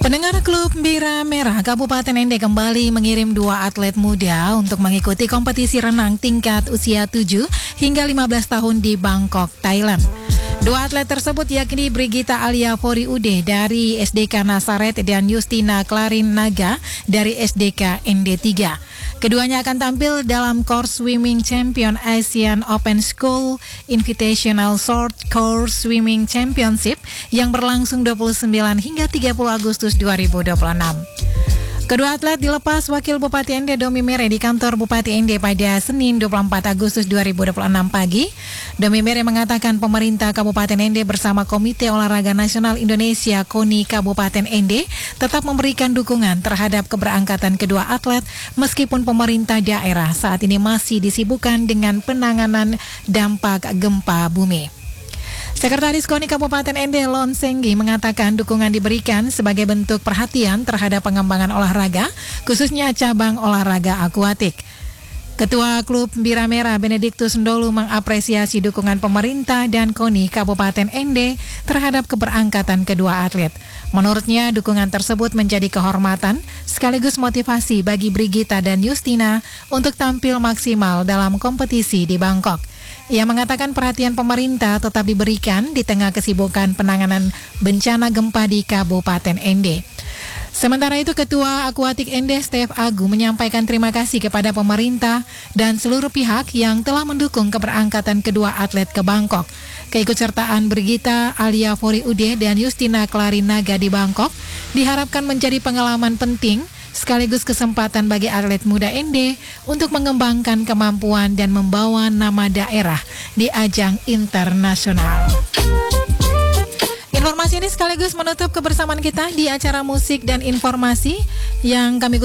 Pendengar klub Bira Merah Kabupaten Ende kembali mengirim 2 atlet muda untuk mengikuti kompetisi renang tingkat usia 7 hingga 15 tahun di Bangkok, Thailand. 2 atlet tersebut yakni Brigita Alia Fori Ude dari SDK Nasaret dan Justina Klarin Naga dari SDK ND3. Keduanya akan tampil dalam course swimming champion Asian Open School Invitational Short Course Swimming Championship yang berlangsung 29 hingga 30 Agustus 2026. Kedua atlet dilepas Wakil Bupati Ende Domi Mere di kantor Bupati Ende pada Senin 24 Agustus 2026 pagi. Domi Mere mengatakan pemerintah Kabupaten Ende bersama Komite Olahraga Nasional Indonesia KONI Kabupaten Ende tetap memberikan dukungan terhadap keberangkatan kedua atlet meskipun pemerintah daerah saat ini masih disibukkan dengan penanganan dampak gempa bumi. Sekretaris KONI Kabupaten Ende Lon Senggi mengatakan dukungan diberikan sebagai bentuk perhatian terhadap pengembangan olahraga, khususnya cabang olahraga akuatik. Ketua Klub Bira Merah Benediktus Ndolu mengapresiasi dukungan pemerintah dan KONI Kabupaten Ende terhadap keberangkatan kedua atlet. Menurutnya dukungan tersebut menjadi kehormatan sekaligus motivasi bagi Brigita dan Justina untuk tampil maksimal dalam kompetisi di Bangkok. Ia mengatakan perhatian pemerintah tetap diberikan di tengah kesibukan penanganan bencana gempa di Kabupaten Ende. Sementara itu, Ketua Akuatik Ende Stef Agu menyampaikan terima kasih kepada pemerintah dan seluruh pihak yang telah mendukung keberangkatan kedua atlet ke Bangkok. Keikutsertaan Brigita Alia Fori Ude dan Justina Klarin Naga di Bangkok diharapkan menjadi pengalaman penting sekaligus kesempatan bagi atlet muda Ende untuk mengembangkan kemampuan dan membawa nama daerah di ajang internasional. Informasi ini sekaligus menutup kebersamaan kita di acara musik dan informasi yang kami